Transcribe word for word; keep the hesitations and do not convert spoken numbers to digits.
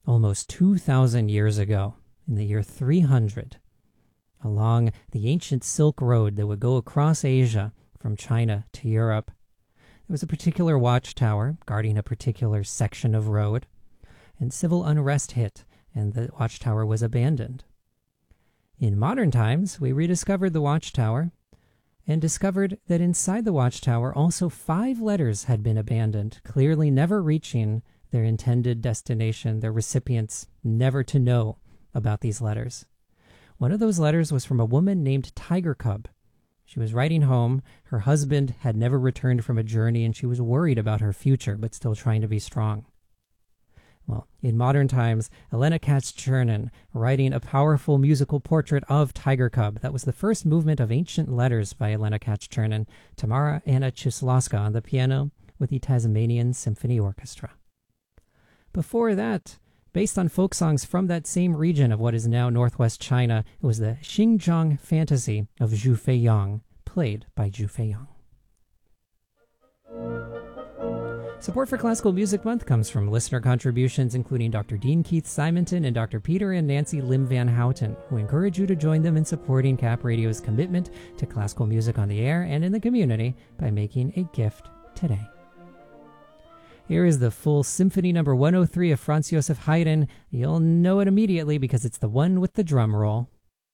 almost two thousand years ago, in the year three hundred, along the ancient Silk Road that would go across Asia from China to Europe, there was a particular watchtower guarding a particular section of road, and civil unrest hit, and the watchtower was abandoned. In modern times, we rediscovered the watchtower and discovered that inside the watchtower also five letters had been abandoned, clearly never reaching their intended destination, their recipients never to know about these letters. One of those letters was from a woman named Tiger Cub. She was writing home. Her husband had never returned from a journey, and she was worried about her future, but still trying to be strong. Well, in modern times, Elena Katz-Chernin writing a powerful musical portrait of Tiger Cub. That was the first movement of Ancient Letters by Elena Katz-Chernin. Tamara Anna Cieslawska on the piano with the Tasmanian Symphony Orchestra. Before that, based on folk songs from that same region of what is now northwest China, it was the Xinjiang Fantasy of Zhu Feiyang, played by Zhu Feiyang. Support for Classical Music Month comes from listener contributions including Doctor Dean Keith Simonton and Doctor Peter and Nancy Lim Van Houten, who encourage you to join them in supporting C A P Radio's commitment to classical music on the air and in the community by making a gift today. Here is the full Symphony number one oh three of Franz Joseph Haydn. You'll know it immediately because it's the one with the drum roll.